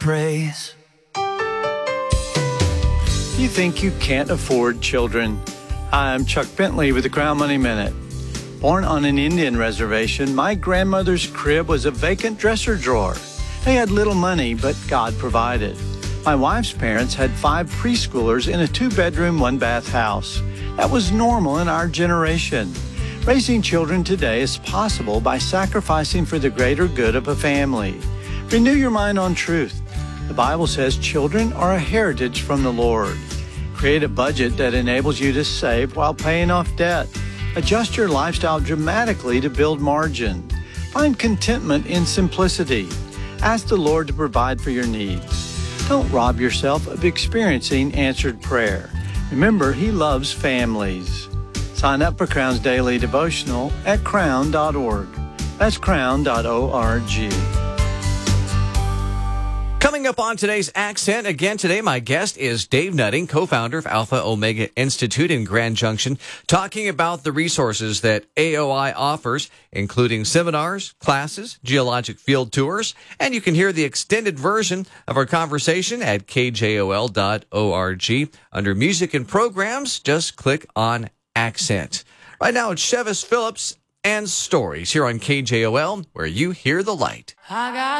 praise. You think you can't afford children? Hi, I'm Chuck Bentley with the Crown Money Minute. Born on an Indian reservation, my grandmother's crib was a vacant dresser drawer. They had little money, but God provided. My wife's parents had 5 preschoolers in a 2-bedroom, 1-bath house. That was normal in our generation. Raising children today is possible by sacrificing for the greater good of a family. Renew your mind on truth. The Bible says children are a heritage from the Lord. Create a budget that enables you to save while paying off debt. Adjust your lifestyle dramatically to build margin. Find contentment in simplicity. Ask the Lord to provide for your needs. Don't rob yourself of experiencing answered prayer. Remember, He loves families. Sign up for Crown's Daily Devotional at crown.org. That's crown.org. Coming up on today's Accent, again today, my guest is Dave Nutting, co-founder of Alpha Omega Institute in Grand Junction, talking about the resources that AOI offers, including seminars, classes, geologic field tours, and you can hear the extended version of our conversation at kjol.org. Under Music and Programs, just click on Accent. Right now, it's Chevis Phillips and Stories here on KJOL, where you hear the light. I got